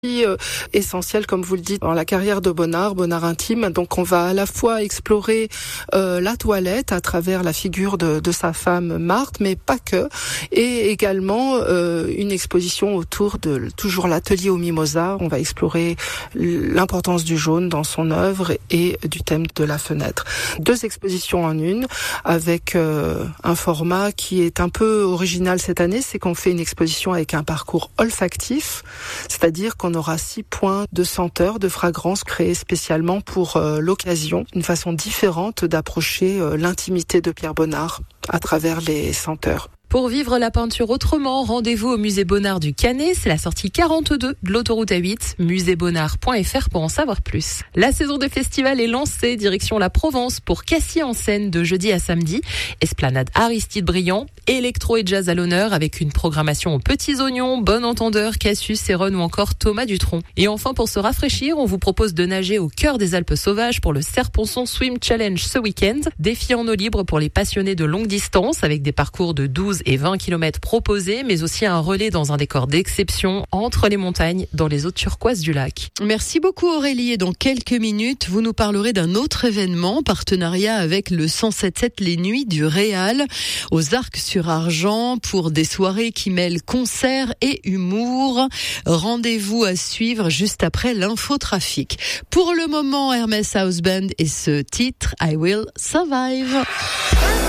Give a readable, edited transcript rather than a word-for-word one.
Essentiel, comme vous le dites, dans la carrière de Bonnard intime. Donc on va à la fois explorer la toilette à travers la figure de sa femme Marthe, mais pas que, et également une exposition autour de toujours l'atelier au mimosa. On va explorer l'importance du jaune dans son œuvre et du thème de la fenêtre. 2 expositions en une, avec un format qui est un peu original cette année, c'est qu'on fait une exposition avec un parcours olfactif, c'est-à-dire qu'on aura 6 points de senteurs, de fragrances créés spécialement pour l'occasion, une façon différente d'approcher l'intimité de Pierre Bonnard à travers les senteurs. Pour vivre la peinture autrement, rendez-vous au musée Bonnard du Canet. C'est la sortie 42 de l'autoroute A8, muséebonnard.fr pour en savoir plus. La saison des festivals est lancée, direction la Provence pour Cassis en scène de jeudi à samedi. Esplanade Aristide Briand, électro et jazz à l'honneur avec une programmation aux petits oignons, Bon Entendeur, Cassius, Céron ou encore Thomas Dutronc. Et enfin, pour se rafraîchir, on vous propose de nager au cœur des Alpes sauvages pour le Serponçon Swim Challenge ce week-end. Défi en eau libre pour les passionnés de longue distance avec des parcours de 12 et 20 km proposés, mais aussi un relais dans un décor d'exception entre les montagnes dans les eaux turquoises du lac. Merci beaucoup Aurélie. Et dans quelques minutes, vous nous parlerez d'un autre événement, partenariat avec le 107.7 Les Nuits du Réal aux Arcs-sur-Argent pour des soirées qui mêlent concerts et humour. Rendez-vous à suivre juste après l'infotrafic. Pour le moment, Hermès House Band et ce titre I Will Survive.